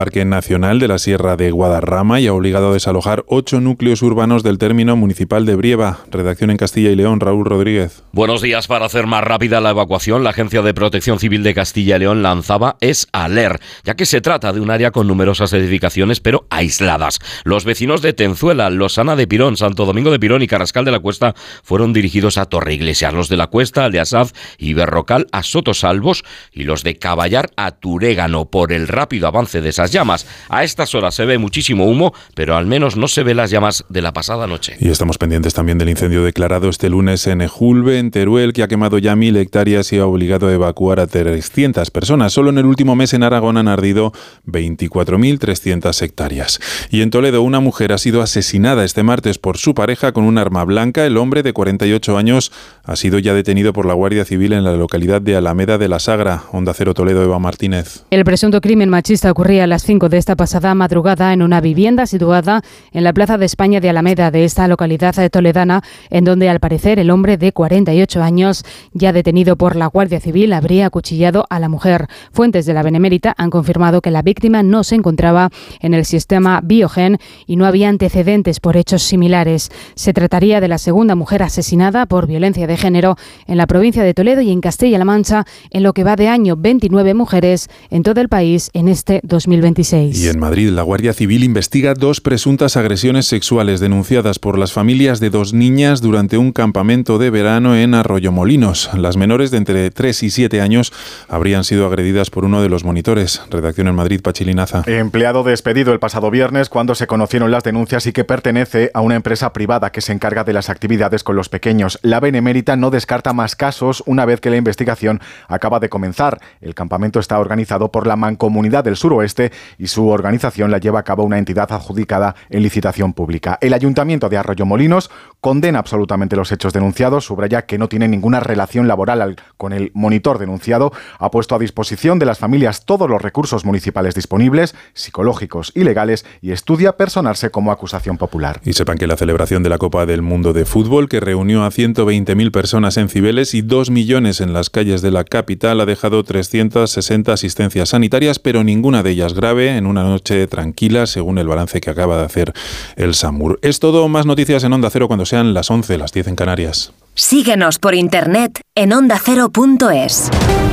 Parque Nacional de la Sierra de Guadarrama y ha obligado a desalojar 8 núcleos urbanos del término municipal de Brieva. Redacción en Castilla y León, Raúl Rodríguez. Buenos días. Para hacer más rápida la evacuación, la Agencia de Protección Civil de Castilla y León lanzaba EsAler, ya que se trata de un área con numerosas edificaciones pero aisladas. Los vecinos de Tenzuela, Losana de Pirón, Santo Domingo de Pirón y Carrascal de la Cuesta fueron dirigidos a Torreiglesias, los de la Cuesta, Aldeasaz y Berrocal a Sotosalvos y los de Caballar a Turégano por el rápido avance de esas llamas. A estas horas se ve muchísimo humo, pero al menos no se ve las llamas de la pasada noche. Y estamos pendientes también del incendio declarado este lunes en Ejulbe, en Teruel, que ha quemado ya 1.000 hectáreas y ha obligado a evacuar a 300 personas. Solo en el último mes en Aragón han ardido 24.300 hectáreas. Y en Toledo, una mujer ha sido asesinada este martes por su pareja con un arma blanca. El hombre, de 48 años, ha sido ya detenido por la Guardia Civil en la localidad de Alameda de la Sagra. Onda Cero Toledo, Eva Martínez. El presunto crimen machista ocurría a las 5 de esta pasada madrugada en una vivienda situada en la Plaza de España de Alameda de esta localidad toledana, en donde al parecer el hombre de 48 años, ya detenido por la Guardia Civil, habría acuchillado a la mujer. Fuentes de la Benemérita han confirmado que la víctima no se encontraba en el sistema Biogen y no había antecedentes por hechos similares. Se trataría de la segunda mujer asesinada por violencia de género en la provincia de Toledo y en Castilla-La Mancha en lo que va de año. 29 mujeres en todo el país en este 2026. Y en Madrid, la Guardia Civil investiga 2 presuntas agresiones sexuales denunciadas por las familias de 2 niñas durante un campamento de verano en Arroyomolinos. Las menores de entre 3 y 7 años habrían sido agredidas por uno de los monitores. Redacción en Madrid, Pachilinaza. Empleado despedido el pasado viernes cuando se conocieron las denuncias y que pertenece a una empresa privada que se encarga de las actividades con los pequeños. La Benemérita no descarta más casos una vez que la investigación acaba de comenzar. El campamento está organizado por la Mancomunidad del Suroeste y su organización la lleva a cabo una entidad adjudicada en licitación pública. El Ayuntamiento de Arroyomolinos condena absolutamente los hechos denunciados, subraya que no tiene ninguna relación laboral con el monitor denunciado, ha puesto a disposición de las familias todos los recursos municipales disponibles, psicológicos y legales, y estudia personarse como acusación popular. Y sepan que la celebración de la Copa del Mundo de Fútbol, que reunió a 120.000 personas en Cibeles y 2 millones en las calles de la capital, ha dejado 360 asistencias sanitarias, pero ninguna de ellas grave, en una noche tranquila, según el balance que acaba de hacer el SAMUR. Es todo. Más noticias en Onda Cero cuando sean las 11, las 10 en Canarias. Síguenos por internet en ondacero.es.